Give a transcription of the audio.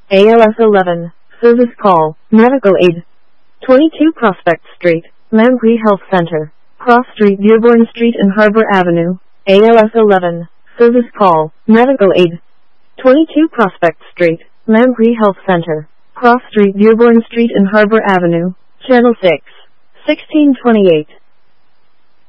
ALS 11. Service call. Medical aid. 22 Prospect Street, Lamprey Health Center. Cross Street, Dearborn Street and Harbor Avenue. ALS 11. Service call. Medical aid. 22 Prospect Street, Lamprey Health Center. Cross Street, Dearborn Street and Harbor Avenue. Channel 6. 1628.